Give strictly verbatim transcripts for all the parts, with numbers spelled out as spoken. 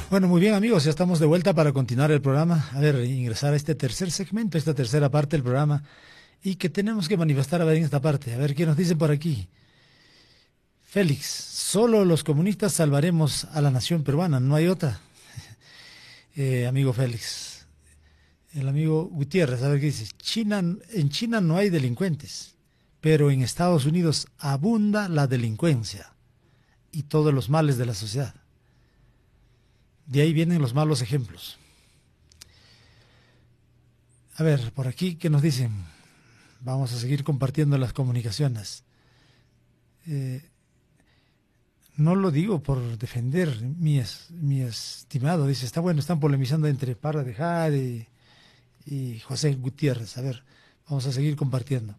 Bueno, muy bien amigos, ya estamos de vuelta para continuar el programa. A ver, ingresar a este tercer segmento, esta tercera parte del programa. Y que tenemos que manifestar a ver en esta parte. A ver, ¿qué nos dicen por aquí? Félix, solo los comunistas salvaremos a la nación peruana, no hay otra. Eh, amigo Félix. El amigo Gutiérrez, a ver qué dice. China, en China no hay delincuentes, pero en Estados Unidos abunda la delincuencia y todos los males de la sociedad. De ahí vienen los malos ejemplos. A ver, por aquí, ¿qué nos dicen? Vamos a seguir compartiendo las comunicaciones. Eh, no lo digo por defender mi, es, mi estimado. Dice, está bueno, están polemizando entre Parra de Jade y, y José Gutiérrez. A ver, vamos a seguir compartiendo.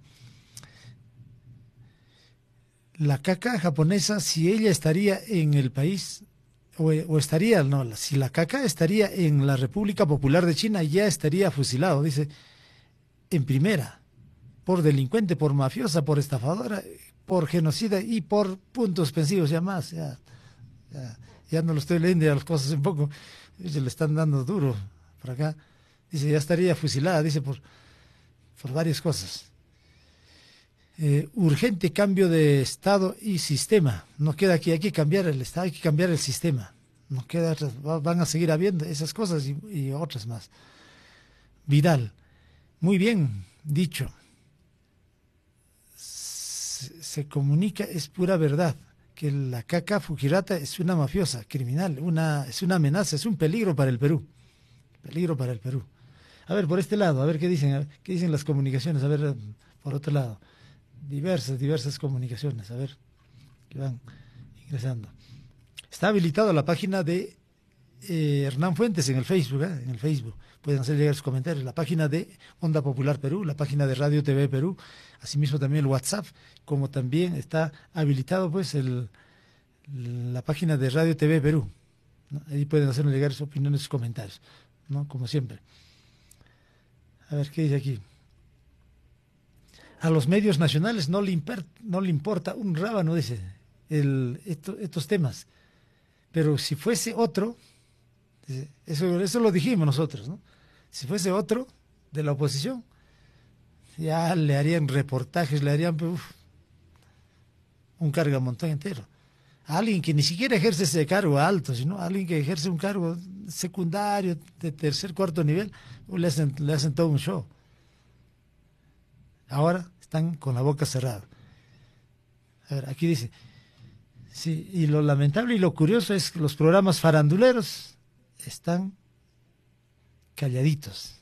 La caca japonesa, si ella estaría en el país... O, o estaría, no, si la caca estaría en la República Popular de China, ya estaría fusilado, dice, en primera, por delincuente, por mafiosa, por estafadora, por genocida y por puntos suspensivos, ya más, ya, ya, ya no lo estoy leyendo, ya las cosas un poco, se le están dando duro por acá, dice, ya estaría fusilada, dice, por, por varias cosas. Eh, urgente cambio de Estado y sistema. No queda aquí, hay que cambiar el Estado, hay que cambiar el sistema. No queda, van a seguir habiendo esas cosas y, y otras más. Vidal, muy bien dicho. Se, se comunica, es pura verdad, que la caca Fujirata es una mafiosa, criminal, una, es una amenaza, es un peligro para el Perú. Peligro para el Perú. A ver, por este lado, a ver qué dicen, a ver, qué dicen las comunicaciones, a ver, por otro lado. Diversas, diversas comunicaciones, a ver, que van ingresando. Está habilitada la página de eh, Hernán Fuentes en el Facebook, ¿eh? en el Facebook. Pueden hacer llegar sus comentarios. La página de Onda Popular Perú, la página de Radio T V Perú, asimismo también el WhatsApp, como también está habilitado pues el, la página de Radio T V Perú, ¿no? Ahí pueden hacernos llegar sus opiniones, sus comentarios, ¿no? Como siempre. A ver, ¿qué dice aquí? A los medios nacionales no le, imper, no le importa un rábano, dice, el, esto, estos temas. Pero si fuese otro, dice, eso, eso lo dijimos nosotros, ¿no? Si fuese otro de la oposición, ya le harían reportajes, le harían uf, un cargamontón entero. A alguien que ni siquiera ejerce ese cargo alto, sino a alguien que ejerce un cargo secundario, de tercer, cuarto nivel, le hacen, le hacen todo un show. Ahora están con la boca cerrada. A ver, aquí dice, sí, y lo lamentable y lo curioso es que los programas faranduleros están calladitos.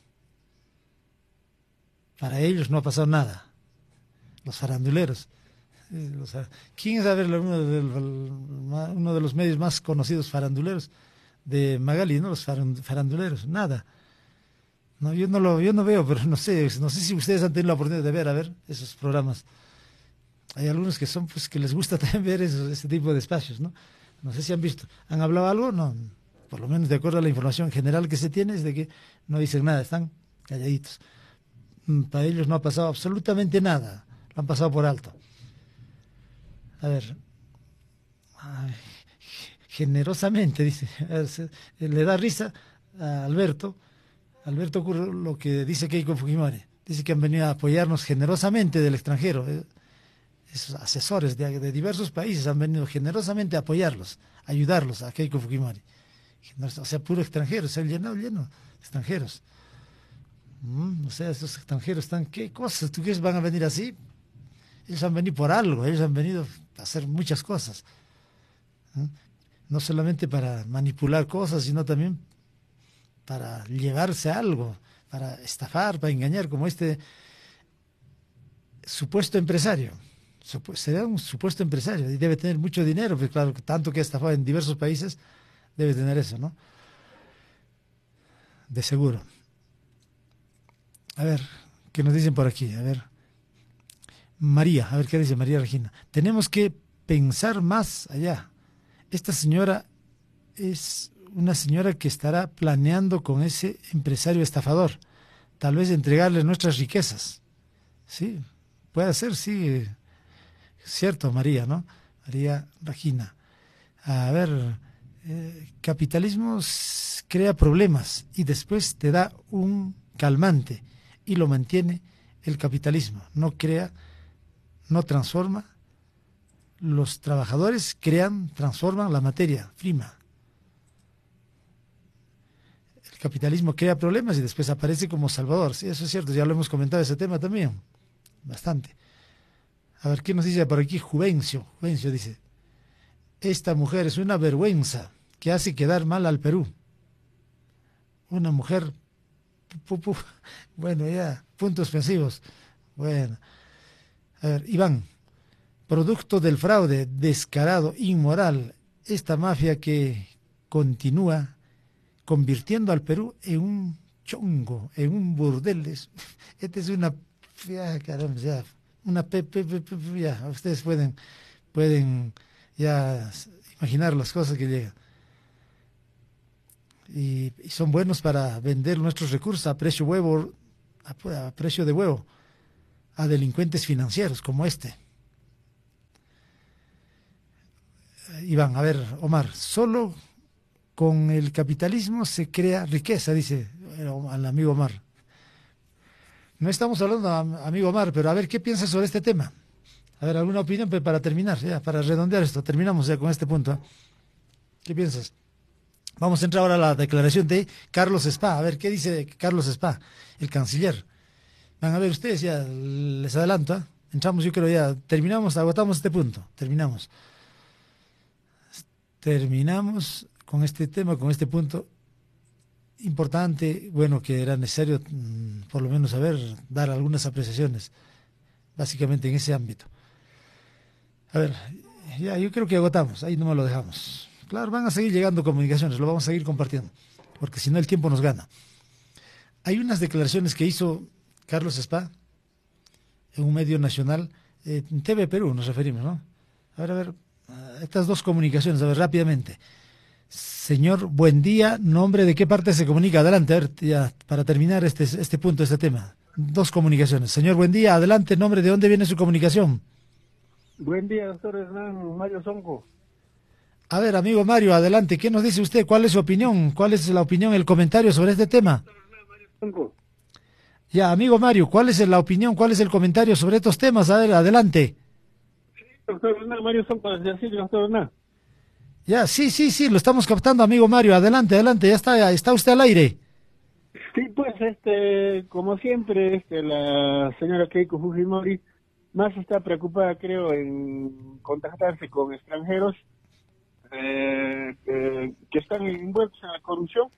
Para ellos no ha pasado nada. Los faranduleros. Los, ¿quién es a ver uno de, uno de los medios más conocidos faranduleros de Magali, ¿no? Los faranduleros, nada. No, yo no lo, yo no veo, pero no sé, no sé si ustedes han tenido la oportunidad de ver, a ver, esos programas. Hay algunos que son, pues, que les gusta también ver esos, ese tipo de espacios, ¿no? No sé si han visto. ¿Han hablado algo? No, por lo menos de acuerdo a la información general que se tiene es de que no dicen nada, están calladitos. Para ellos no ha pasado absolutamente nada, lo han pasado por alto. A ver, ay, generosamente, dice, le da risa a Alberto, Alberto ocurre lo que dice Keiko Fujimori. Dice que han venido a apoyarnos generosamente del extranjero. Esos asesores de, de diversos países han venido generosamente a apoyarlos, a ayudarlos a Keiko Fujimori. O sea, puro extranjero, se han llenado lleno de extranjeros. Mm, o sea, esos extranjeros están, ¿qué cosas? ¿Tú crees van a venir así? Ellos han venido por algo, ellos han venido a hacer muchas cosas. ¿Eh? No solamente para manipular cosas, sino también para llevarse algo, para estafar, para engañar, como este supuesto empresario. Supu sería un supuesto empresario y debe tener mucho dinero, pues claro, tanto que ha estafado en diversos países, debe tener eso, ¿no? De seguro. A ver, ¿qué nos dicen por aquí? A ver. María, a ver qué dice María Regina. Tenemos que pensar más allá. Esta señora es una señora que estará planeando con ese empresario estafador, tal vez entregarle nuestras riquezas. Sí, puede ser, sí, cierto, María, ¿no? María Regina. A ver, eh, capitalismo crea problemas y después te da un calmante y lo mantiene el capitalismo. No crea, no transforma. Los trabajadores crean, transforman la materia prima. El capitalismo crea problemas y después aparece como salvador. Sí, eso es cierto, ya lo hemos comentado ese tema también. Bastante. A ver, ¿qué nos dice por aquí? Juvencio. Juvencio dice, esta mujer es una vergüenza que hace quedar mal al Perú. Una mujer, pu, pu, bueno, ya, puntos ofensivos. Bueno, a ver, Iván, producto del fraude descarado, inmoral, esta mafia que continúa convirtiendo al Perú en un chongo, en un burdel. Esta es una, ya, caramba, ya, una pe, pe, pe, pe, ya, ustedes pueden, pueden ya imaginar las cosas que llegan. Y, y son buenos para vender nuestros recursos a precio huevo, a, a precio de huevo, a delincuentes financieros como este. Iván, a ver, Omar, solo con el capitalismo se crea riqueza, dice al amigo Omar. No estamos hablando, amigo Omar, pero a ver, ¿qué piensas sobre este tema? A ver, ¿alguna opinión para terminar, ya, para redondear esto? Terminamos ya con este punto, ¿eh? ¿Qué piensas? Vamos a entrar ahora a la declaración de Carlos Spa. A ver, ¿qué dice Carlos Spa, el canciller? Van a ver ustedes, ya les adelanto, ¿eh? Entramos, yo creo ya, terminamos, agotamos este punto, terminamos. Terminamos con este tema, con este punto importante, bueno, que era necesario mmm, por lo menos saber, dar algunas apreciaciones, básicamente en ese ámbito. A ver, ya yo creo que agotamos, ahí no me lo dejamos. Claro, van a seguir llegando comunicaciones, lo vamos a seguir compartiendo, porque si no el tiempo nos gana. Hay unas declaraciones que hizo Carlos Spa en un medio nacional, eh, en T V Perú nos referimos, ¿no? A ver, a ver, estas dos comunicaciones, a ver, rápidamente. Señor, buen día, nombre de qué parte se comunica, adelante, a ver, ya, para terminar este, este punto, este tema. Dos comunicaciones. Señor, buen día, adelante, nombre, ¿de dónde viene su comunicación? Buen día, doctor Hernán, Mario Sonco. A ver, amigo Mario, adelante, ¿qué nos dice usted? ¿Cuál es su opinión? ¿Cuál es la opinión, el comentario sobre este tema? Ya, amigo Mario, ¿cuál es la opinión, cuál es el comentario sobre estos temas? A ver, adelante. Sí, doctor Hernán, Mario Sonco, desde así, doctor Hernán. Ya, sí, sí, sí, lo estamos captando, amigo Mario, adelante, adelante, ya está, está usted al aire. Sí, pues, este, como siempre, este, la señora Keiko Fujimori más está preocupada, creo, en contactarse con extranjeros eh, que, que están envueltos en la corrupción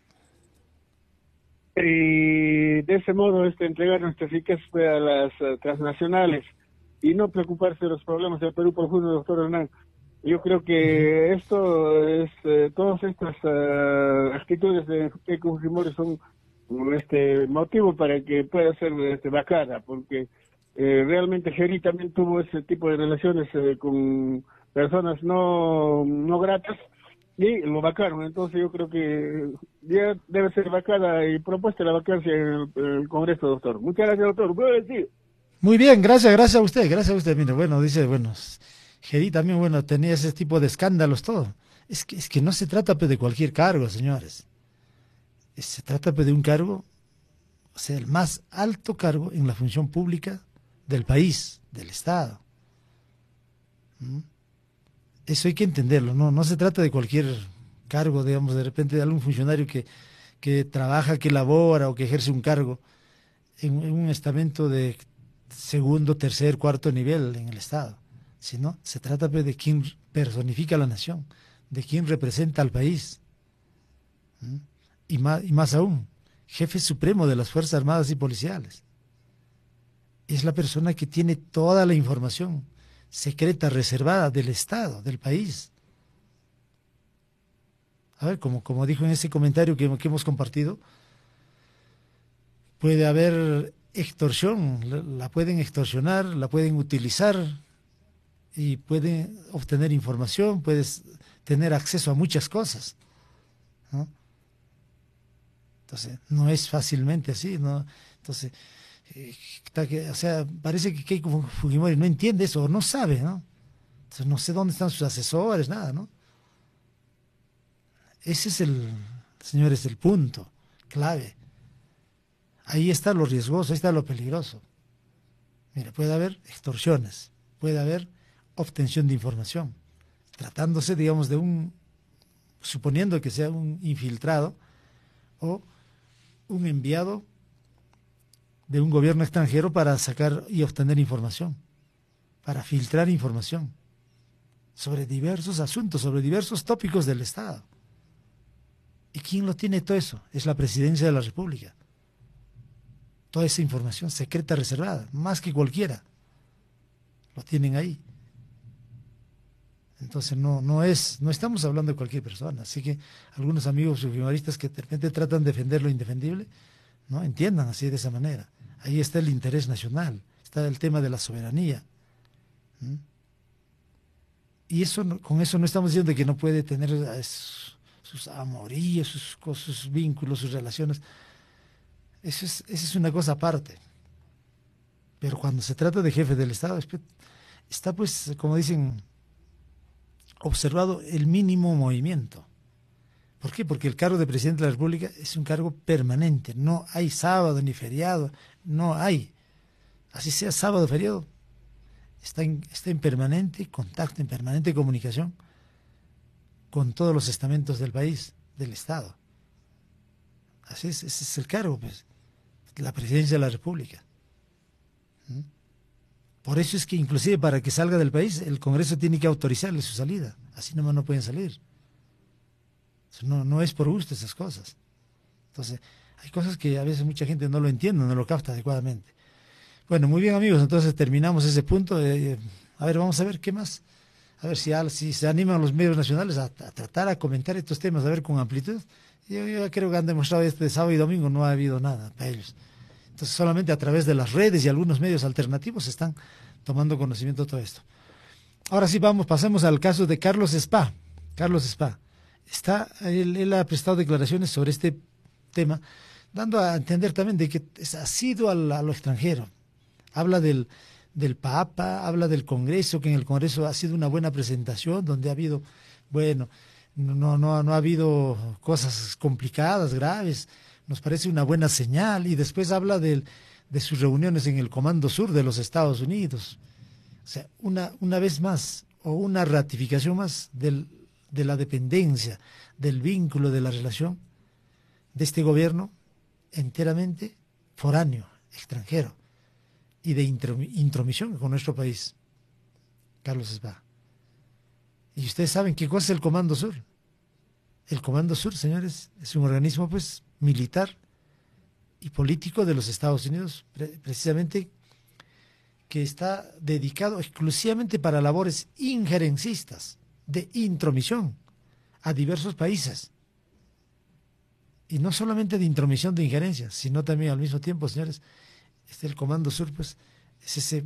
y de ese modo este, entregar nuestras riquezas a las uh, transnacionales y no preocuparse de los problemas del Perú profundo, doctor Hernán. Yo creo que esto es, eh, todas estas uh, actitudes de Keiko Fujimori son este motivo para que pueda ser este, vacada, porque eh, realmente Geri también tuvo ese tipo de relaciones eh, con personas no, no gratas y lo vacaron. Entonces yo creo que ya debe ser vacada y propuesta la vacancia en el, en el Congreso, doctor. Muchas gracias, doctor. ¿Puedo decir? Muy bien, gracias, gracias a usted, gracias a usted. Mire, bueno, dice, bueno, Geri también, bueno, tenía ese tipo de escándalos, todo. Es que, es que no se trata pues, de cualquier cargo, señores. Se trata pues, de un cargo, o sea, el más alto cargo en la función pública del país, del Estado. ¿Mm? Eso hay que entenderlo, ¿no? No se trata de cualquier cargo, digamos, de repente de algún funcionario que, que trabaja, que labora o que ejerce un cargo en, en un estamento de segundo, tercer, cuarto nivel en el Estado. Sino se trata pues, de quien personifica a la nación, de quien representa al país. ¿Mm? Y más, y más aún, jefe supremo de las Fuerzas Armadas y Policiales. Es la persona que tiene toda la información secreta, reservada del Estado, del país. A ver, como, como dijo en ese comentario que, que hemos compartido, puede haber extorsión, la, la pueden extorsionar, la pueden utilizar y pueden obtener información, puedes tener acceso a muchas cosas, ¿no? Entonces, no es fácilmente así, ¿no? Entonces, eh, que, o sea, parece que Keiko Fujimori no entiende eso, o no sabe, ¿no? Entonces, no sé dónde están sus asesores, nada, ¿no? Ese es el, señores, el punto clave. Ahí está lo riesgoso, ahí está lo peligroso. Mira, puede haber extorsiones, puede haber obtención de información, tratándose, digamos, de un, suponiendo que sea un infiltrado o un enviado de un gobierno extranjero para sacar y obtener información, para filtrar información sobre diversos asuntos, sobre diversos tópicos del Estado. ¿Y quién lo tiene todo eso? Es la Presidencia de la República. Toda esa información secreta, reservada, más que cualquiera, lo tienen ahí. Entonces no, no es, no estamos hablando de cualquier persona. Así que algunos amigos fujimoristas que de repente tratan de defender lo indefendible, no entiendan así de esa manera. Ahí está el interés nacional, está el tema de la soberanía. ¿Mm? Y eso, con eso no estamos diciendo que no puede tener sus, sus amoríos, sus, sus vínculos, sus relaciones. Eso es, eso es una cosa aparte. Pero cuando se trata de jefe del Estado, está pues, como dicen, observado el mínimo movimiento. ¿Por qué? Porque el cargo de presidente de la República es un cargo permanente. No hay sábado ni feriado, no hay. Así sea sábado o feriado, está en, está en permanente contacto, en permanente comunicación con todos los estamentos del país, del Estado. Así es, ese es el cargo, pues, la presidencia de la República. ¿Mm? Por eso es que inclusive para que salga del país, el Congreso tiene que autorizarle su salida. Así nomás no pueden salir. No, no es por gusto esas cosas. Entonces, hay cosas que a veces mucha gente no lo entiende, no lo capta adecuadamente. Bueno, muy bien, amigos, entonces terminamos ese punto. Eh, a ver, vamos a ver qué más. A ver si, si se animan los medios nacionales a, a tratar, a comentar estos temas, a ver con amplitud. Yo, yo creo que han demostrado este sábado y domingo no ha habido nada para ellos. Entonces solamente a través de las redes y algunos medios alternativos se están tomando conocimiento de todo esto. Ahora sí, vamos, pasemos al caso de Carlos Spa. Carlos Spa. Está, él, él ha prestado declaraciones sobre este tema, dando a entender también de que ha sido a, a lo extranjero. Habla del, del Papa, habla del Congreso, que en el Congreso ha sido una buena presentación, donde ha habido, bueno, no, no, no ha habido cosas complicadas, graves. Nos parece una buena señal. Y después habla de, de sus reuniones en el Comando Sur de los Estados Unidos. O sea, una, una vez más, o una ratificación más del, de la dependencia, del vínculo, de la relación de este gobierno enteramente foráneo, extranjero, y de intromisión con nuestro país. Carlos Spa. Y ustedes saben qué cosa es el Comando Sur. El Comando Sur, señores, es un organismo pues militar y político de los Estados Unidos, pre precisamente que está dedicado exclusivamente para labores injerencistas, de intromisión a diversos países. Y no solamente de intromisión, de injerencia, sino también al mismo tiempo, señores, este el Comando Sur, pues, es ese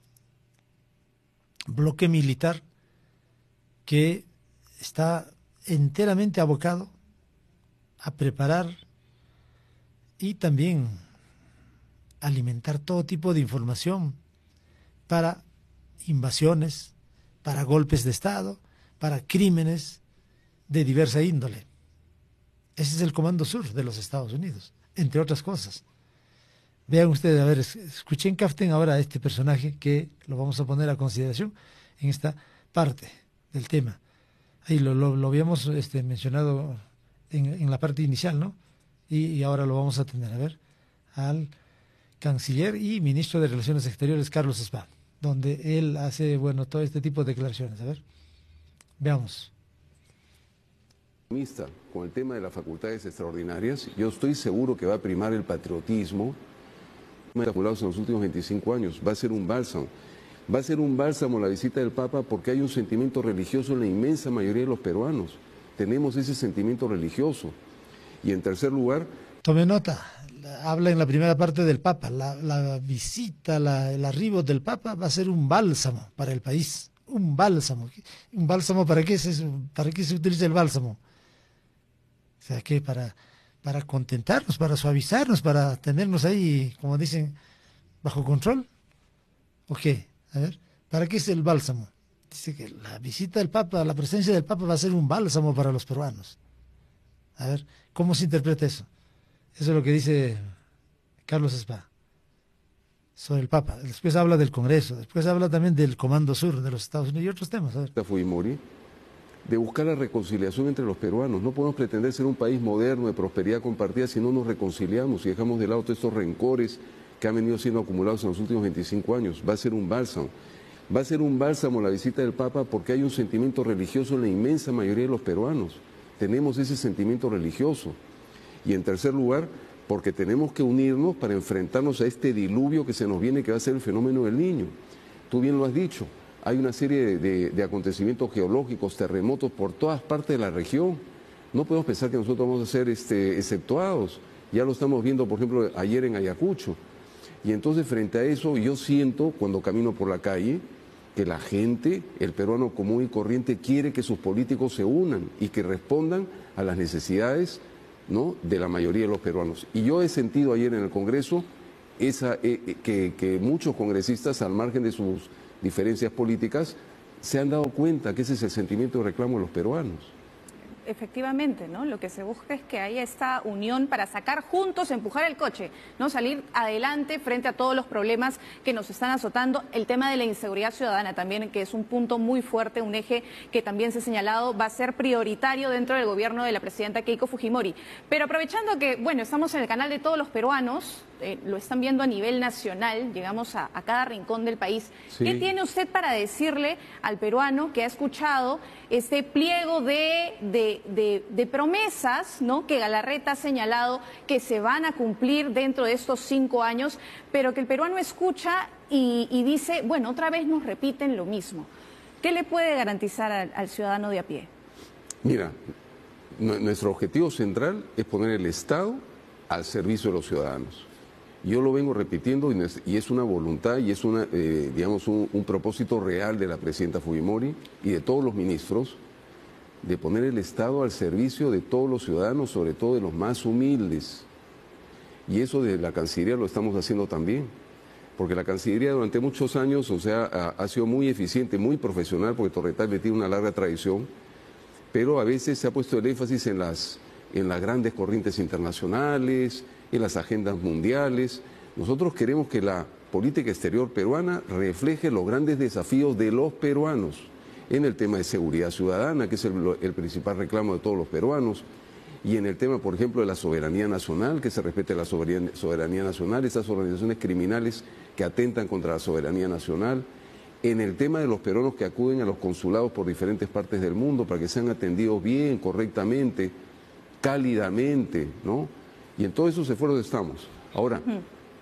bloque militar que está enteramente abocado a preparar y también alimentar todo tipo de información para invasiones, para golpes de Estado, para crímenes de diversa índole. Ese es el Comando Sur de los Estados Unidos, entre otras cosas. Vean ustedes, a ver, escuchen, capten ahora a este personaje que lo vamos a poner a consideración en esta parte del tema. Ahí lo, lo, lo habíamos este, mencionado en, en la parte inicial, ¿no? Y, y ahora lo vamos a tener, a ver, al canciller y ministro de Relaciones Exteriores, Carlos Spa, donde él hace, bueno, todo este tipo de declaraciones. A ver, veamos. Con el tema de las facultades extraordinarias, yo estoy seguro que va a primar el patriotismo acumulados en los últimos veinticinco años. Va a ser un bálsamo. Va a ser un bálsamo la visita del Papa porque hay un sentimiento religioso en la inmensa mayoría de los peruanos. Tenemos ese sentimiento religioso. Y en tercer lugar... Tome nota, habla en la primera parte del Papa. La, la visita, la, el arribo del Papa va a ser un bálsamo para el país. Un bálsamo. ¿Un bálsamo para qué, es, para qué se utiliza el bálsamo? O sea, que para, para contentarnos, para suavizarnos, para tenernos ahí, como dicen, bajo control. ¿O qué? A ver, ¿para qué es el bálsamo? Dice que la visita del Papa, la presencia del Papa va a ser un bálsamo para los peruanos. A ver, ¿cómo se interpreta eso? Eso es lo que dice Carlos Spa sobre el Papa. Después habla del Congreso, después habla también del Comando Sur de los Estados Unidos y otros temas. A ver. Fujimori, de buscar la reconciliación entre los peruanos. No podemos pretender ser un país moderno de prosperidad compartida si no nos reconciliamos y dejamos de lado todos estos rencores que han venido siendo acumulados en los últimos veinticinco años. Va a ser un bálsamo. Va a ser un bálsamo la visita del Papa porque hay un sentimiento religioso en la inmensa mayoría de los peruanos. Tenemos ese sentimiento religioso. Y en tercer lugar, porque tenemos que unirnos para enfrentarnos a este diluvio que se nos viene, que va a ser el fenómeno del Niño. Tú bien lo has dicho, hay una serie de, de, de acontecimientos geológicos, terremotos por todas partes de la región. No podemos pensar que nosotros vamos a ser este, exceptuados. Ya lo estamos viendo, por ejemplo, ayer en Ayacucho. Y entonces, frente a eso, yo siento, cuando camino por la calle, que la gente, el peruano común y corriente, quiere que sus políticos se unan y que respondan a las necesidades, ¿no?, de la mayoría de los peruanos. Y yo he sentido ayer en el Congreso esa, eh, que, que muchos congresistas, al margen de sus diferencias políticas, se han dado cuenta que ese es el sentimiento de reclamo de los peruanos. Efectivamente, ¿no? Lo que se busca es que haya esta unión para sacar juntos, empujar el coche, ¿no? Salir adelante frente a todos los problemas que nos están azotando. El tema de la inseguridad ciudadana también, que es un punto muy fuerte, un eje que también se ha señalado va a ser prioritario dentro del gobierno de la presidenta Keiko Fujimori. Pero aprovechando que, bueno, estamos en el canal de todos los peruanos, eh, lo están viendo a nivel nacional, llegamos a, a cada rincón del país. Sí. ¿Qué tiene usted para decirle al peruano que ha escuchado este pliego de... de De, de promesas, ¿no?, que Galarreta ha señalado que se van a cumplir dentro de estos cinco años, pero que el peruano escucha y, y dice, bueno, otra vez nos repiten lo mismo? ¿Qué le puede garantizar al, al ciudadano de a pie? Mira, nuestro objetivo central es poner el Estado al servicio de los ciudadanos. Yo lo vengo repitiendo y es una voluntad y es una, eh, digamos, un, un propósito real de la presidenta Fujimori y de todos los ministros, de poner el Estado al servicio de todos los ciudadanos, sobre todo de los más humildes. Y eso de la Cancillería lo estamos haciendo también, porque la Cancillería durante muchos años, o sea, ha, ha sido muy eficiente, muy profesional, porque Torretalba tiene una larga tradición, pero a veces se ha puesto el énfasis en las, en las grandes corrientes internacionales, en las agendas mundiales. Nosotros queremos que la política exterior peruana refleje los grandes desafíos de los peruanos, en el tema de seguridad ciudadana, que es el, el principal reclamo de todos los peruanos, y en el tema, por ejemplo, de la soberanía nacional, que se respete la soberanía, soberanía nacional, esas organizaciones criminales que atentan contra la soberanía nacional, en el tema de los peruanos que acuden a los consulados por diferentes partes del mundo para que sean atendidos bien, correctamente, cálidamente, ¿no? Y en todos esos esfuerzos estamos. Ahora, uh-huh.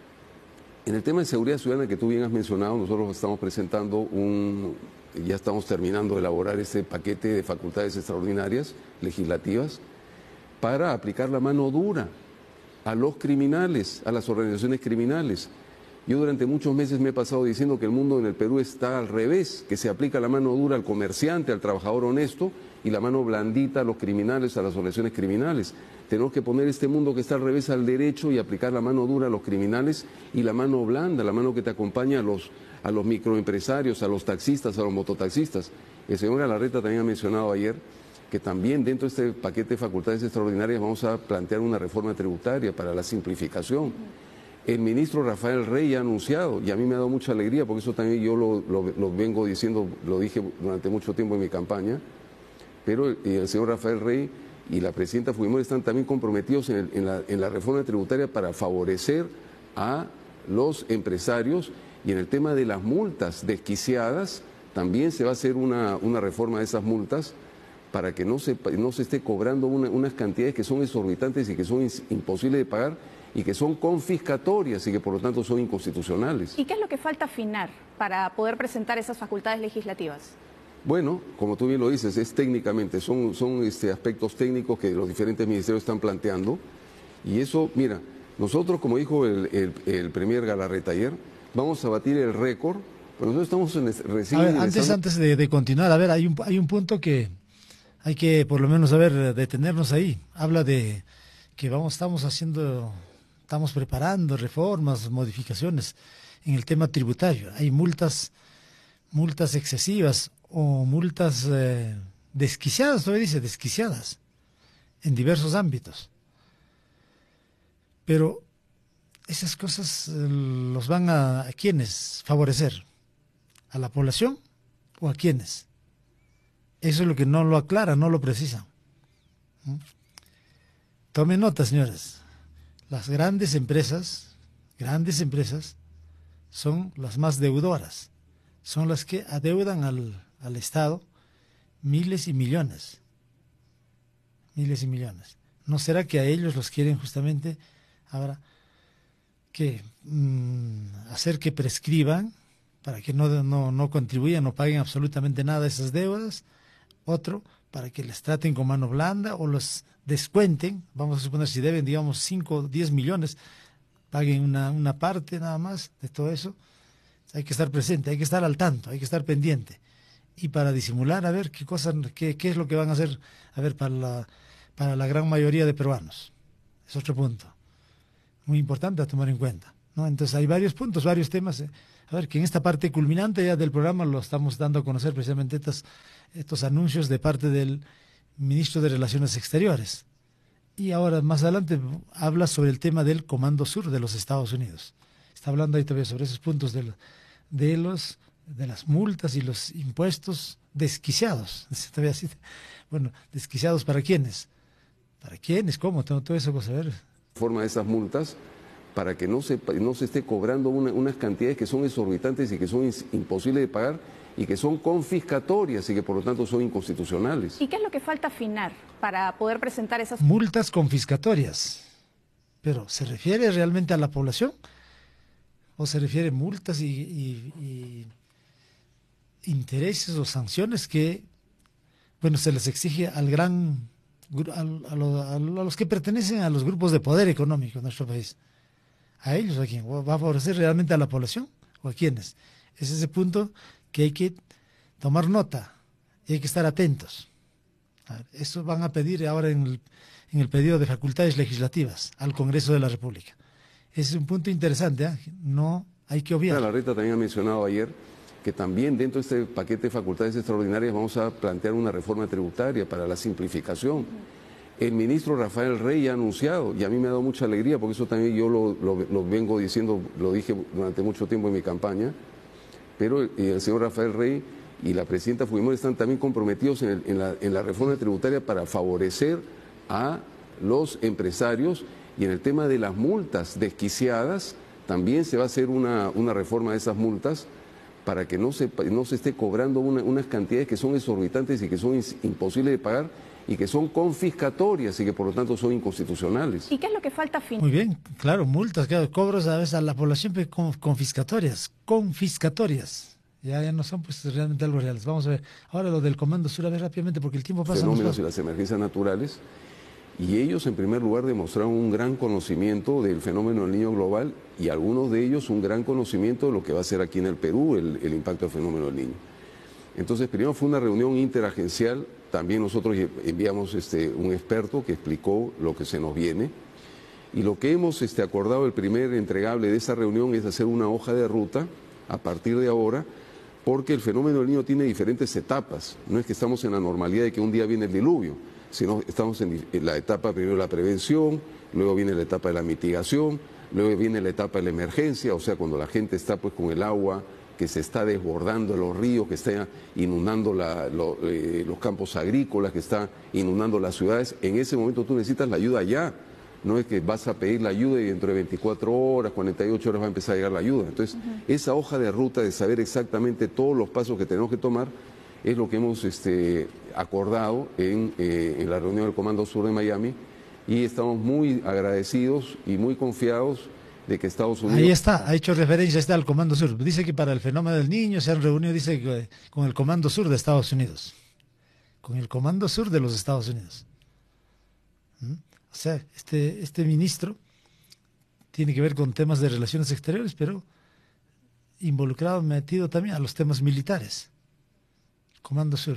en el tema de seguridad ciudadana que tú bien has mencionado, nosotros estamos presentando un... ya estamos terminando de elaborar ese paquete de facultades extraordinarias legislativas para aplicar la mano dura a los criminales, a las organizaciones criminales. Yo durante muchos meses me he pasado diciendo que el mundo en el Perú está al revés, que se aplica la mano dura al comerciante, al trabajador honesto, y la mano blandita a los criminales, a las organizaciones criminales. Tenemos que poner este mundo que está al revés al derecho y aplicar la mano dura a los criminales y la mano blanda, la mano que te acompaña a los, a los microempresarios, a los taxistas, a los mototaxistas. El señor Galarreta también ha mencionado ayer que también dentro de este paquete de facultades extraordinarias vamos a plantear una reforma tributaria para la simplificación. El ministro Rafael Rey ha anunciado, y a mí me ha dado mucha alegría, porque eso también yo lo, lo, lo vengo diciendo, lo dije durante mucho tiempo en mi campaña, pero el, el señor Rafael Rey y la presidenta Fujimori están también comprometidos en, el, en, la, en la reforma tributaria para favorecer a los empresarios, y en el tema de las multas desquiciadas también se va a hacer una, una reforma de esas multas para que no se, no se esté cobrando una, unas cantidades que son exorbitantes y que son ins, imposibles de pagar y que son confiscatorias y que por lo tanto son inconstitucionales. ¿Y qué es lo que falta afinar para poder presentar esas facultades legislativas? Bueno, como tú bien lo dices, es técnicamente, son, son este, aspectos técnicos que los diferentes ministerios están planteando, y eso, mira, nosotros, como dijo el, el, el premier Galarreta ayer, vamos a batir el récord, pero nosotros estamos en, recién... A ver, antes, antes de, de continuar, a ver, hay un, hay un punto que hay que por lo menos, a ver, detenernos ahí. Habla de que vamos, estamos haciendo, estamos preparando reformas, modificaciones en el tema tributario. Hay multas, multas excesivas o multas eh, desquiciadas, todavía dice desquiciadas. en diversos ámbitos. Pero esas cosas eh, los van a, a quiénes favorecer, a la población o a quiénes. Eso es lo que no lo aclara, no lo precisa. ¿Mm? Tomen nota, señores. Las grandes empresas, grandes empresas, son las más deudoras, son las que adeudan al, al Estado miles y millones, miles y millones. ¿No será que a ellos los quieren justamente ahora que mmm, hacer que prescriban para que no, no, no contribuyan, no paguen absolutamente nada de esas deudas? Otro, para que les traten con mano blanda o los descuenten, vamos a suponer si deben, digamos, cinco o diez millones, paguen una, una parte nada más de todo eso. Hay que estar presente, hay que estar al tanto, hay que estar pendiente. Y para disimular, a ver qué cosas, qué, qué es lo que van a hacer, a ver, para la, para la gran mayoría de peruanos. Es otro punto muy importante a tomar en cuenta, ¿no? Entonces hay varios puntos, varios temas. Eh. A ver, que en esta parte culminante ya del programa lo estamos dando a conocer precisamente estos, estos anuncios de parte del ministro de Relaciones Exteriores. Y ahora, más adelante, habla sobre el tema del Comando Sur de los Estados Unidos. Está hablando ahí todavía sobre esos puntos de, de, los, de las multas y los impuestos desquiciados. Bueno, ¿desquiciados para quiénes? ¿Para quiénes? ¿Cómo? Todo, todo eso, pues a ver. Forma de esas multas para que no se, no se esté cobrando una, unas cantidades que son exorbitantes y que son imposibles de pagar y que son confiscatorias y que por lo tanto son inconstitucionales. ¿Y qué es lo que falta afinar para poder presentar esas multas confiscatorias? Pero ¿se refiere realmente a la población? ¿O se refiere a multas y, y, y intereses o sanciones que, bueno, se les exige al gran, a, a, lo, a los que pertenecen a los grupos de poder económico en nuestro país? ¿A ellos o a quién? ¿Va a favorecer realmente a la población o a quiénes? Es ese punto que hay que tomar nota y hay que estar atentos. A ver, eso van a pedir ahora en el, en el pedido de facultades legislativas al Congreso de la República. Ese es un punto interesante, ¿eh? No hay que obviar. Larreta también ha mencionado ayer que también dentro de este paquete de facultades extraordinarias vamos a plantear una reforma tributaria para la simplificación. El ministro Rafael Rey ha anunciado, y a mí me ha dado mucha alegría, porque eso también yo lo, lo, lo vengo diciendo, lo dije durante mucho tiempo en mi campaña, pero el señor Rafael Rey y la presidenta Fujimori están también comprometidos en, el, en, la, en la reforma tributaria para favorecer a los empresarios, y en el tema de las multas desquiciadas también se va a hacer una, una reforma de esas multas para que no se, no se esté cobrando una, unas cantidades que son exorbitantes y que son imposibles de pagar y que son confiscatorias y que por lo tanto son inconstitucionales. ¿Y qué es lo que falta afinar? Muy bien, claro, multas, claro, cobros a veces a la población confiscatorias, confiscatorias. Ya, ya no son pues realmente algo reales. Vamos a ver, ahora lo del Comando Sur, a ver rápidamente porque el tiempo pasa. Fenómenos y las emergencias naturales, y ellos en primer lugar demostraron un gran conocimiento del fenómeno del Niño global y algunos de ellos un gran conocimiento de lo que va a ser aquí en el Perú el, el impacto del fenómeno del Niño. Entonces, primero fue una reunión interagencial, también nosotros enviamos este, un experto que explicó lo que se nos viene, y lo que hemos este, acordado, el primer entregable de esa reunión es hacer una hoja de ruta a partir de ahora, porque el fenómeno del Niño tiene diferentes etapas. No es que estamos en la normalidad de que un día viene el diluvio, sino estamos en la etapa primero de la prevención, luego viene la etapa de la mitigación, luego viene la etapa de la emergencia, o sea, cuando la gente está pues con el agua que se está desbordando en los ríos, que está inundando la, lo, eh, los campos agrícolas, que está inundando las ciudades, en ese momento tú necesitas la ayuda ya. No es que vas a pedir la ayuda y dentro de veinticuatro horas, cuarenta y ocho horas va a empezar a llegar la ayuda. Entonces, uh-huh. esa hoja de ruta de saber exactamente todos los pasos que tenemos que tomar es lo que hemos este, acordado en, eh, en la reunión del Comando Sur de Miami, y estamos muy agradecidos y muy confiados de que Estados Unidos... Ahí está, ha hecho referencia está al Comando Sur. Dice que para el fenómeno del Niño se han reunido, dice, que, con el Comando Sur de Estados Unidos. Con el Comando Sur de los Estados Unidos. ¿Mm? O sea, este, este ministro tiene que ver con temas de relaciones exteriores, pero involucrado, metido también a los temas militares. Comando Sur.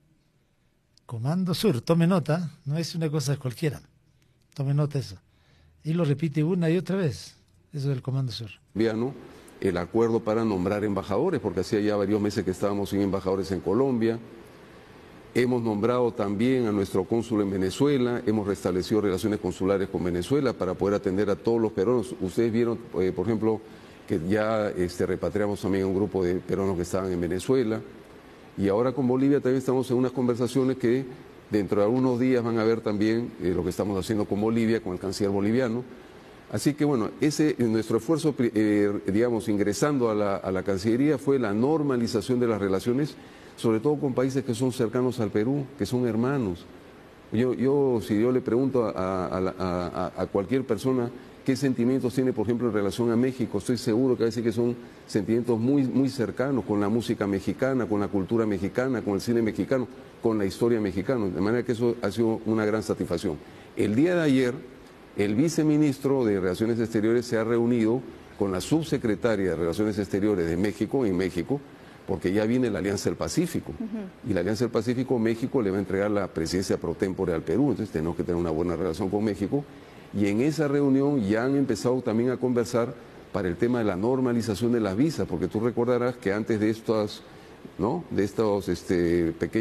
Comando Sur, tome nota, no es una cosa cualquiera. Tome nota eso. Y lo repite una y otra vez, eso del Comando Sur. El acuerdo para nombrar embajadores, porque hacía ya varios meses que estábamos sin embajadores en Colombia. Hemos nombrado también a nuestro cónsul en Venezuela, hemos restablecido relaciones consulares con Venezuela para poder atender a todos los peruanos. Ustedes vieron, eh, por ejemplo, que ya este, repatriamos también a un grupo de peruanos que estaban en Venezuela. Y ahora con Bolivia también estamos en unas conversaciones que dentro de algunos días van a ver también eh, lo que estamos haciendo con Bolivia, con el canciller boliviano. Así que bueno, ese nuestro esfuerzo, eh, digamos, ingresando a la, a la Cancillería fue la normalización de las relaciones, sobre todo con países que son cercanos al Perú, que son hermanos. Yo, yo si yo le pregunto a, a, a, a cualquier persona qué sentimientos tiene, por ejemplo, en relación a México, estoy seguro que va a decir que son sentimientos muy, muy cercanos con la música mexicana, con la cultura mexicana, con el cine mexicano, con la historia mexicana. De manera que eso ha sido una gran satisfacción. El día de ayer, el viceministro de Relaciones Exteriores se ha reunido con la subsecretaria de Relaciones Exteriores de México, en México, porque ya viene la Alianza del Pacífico. Uh-huh. Y la Alianza del Pacífico, México le va a entregar la presidencia pro tempore al Perú, entonces tenemos que tener una buena relación con México. Y en esa reunión ya han empezado también a conversar para el tema de la normalización de las visas, porque tú recordarás que antes de estas, ¿no? de estos este, pequeños